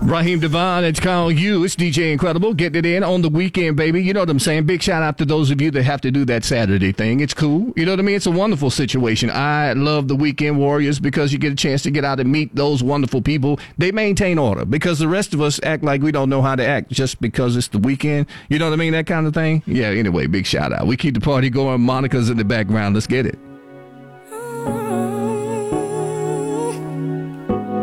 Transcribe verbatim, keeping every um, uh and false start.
Raheem Devon, it's called You. It's D J Incredible. Getting it in on the weekend, baby. You know what I'm saying? Big shout out to those of you that have to do that Saturday thing. It's cool. You know what I mean? It's a wonderful situation. I love the Weekend Warriors because you get a chance to get out and meet those wonderful people. They maintain order because the rest of us act like we don't know how to act just because it's the weekend. You know what I mean? That kind of thing. Yeah, anyway, big shout out. We keep the party going. Monica's in the background. Let's get it.